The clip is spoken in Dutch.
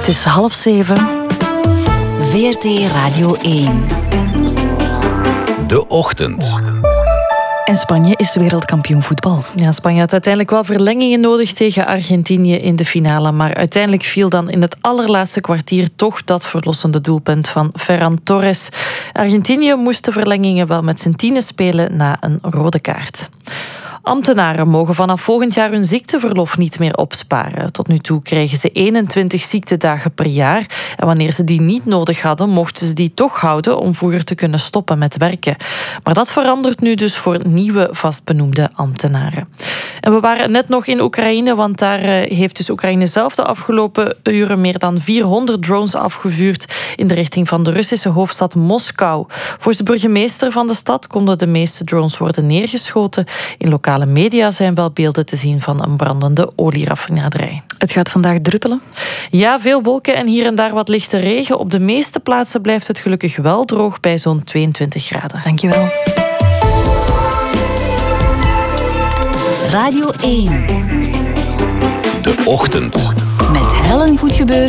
Het is 6:30. VRT Radio 1. De Ochtend. En Spanje is wereldkampioen voetbal. Ja, Spanje had uiteindelijk wel verlengingen nodig tegen Argentinië in de finale. Maar uiteindelijk viel dan in het allerlaatste kwartier toch dat verlossende doelpunt van Ferran Torres. Argentinië moest de verlengingen wel met z'n 10 spelen na een rode kaart. Ambtenaren mogen vanaf volgend jaar hun ziekteverlof niet meer opsparen. Tot nu toe kregen ze 21 ziektedagen per jaar. En wanneer ze die niet nodig hadden, mochten ze die toch houden om vroeger te kunnen stoppen met werken. Maar dat verandert nu dus voor nieuwe vastbenoemde ambtenaren. En we waren net nog in Oekraïne, want daar heeft dus Oekraïne zelf de afgelopen uren meer dan 400 drones afgevuurd in de richting van de Russische hoofdstad Moskou. Volgens de burgemeester van de stad konden de meeste drones worden neergeschoten. In lokale media zijn wel beelden te zien van een brandende olieraffinaderij. Het gaat vandaag druppelen? Ja, veel wolken en hier en daar wat lichte regen. Op de meeste plaatsen blijft het gelukkig wel droog bij zo'n 22 graden. Dankjewel. Radio 1. De Ochtend. Met Helen Goedgebeurd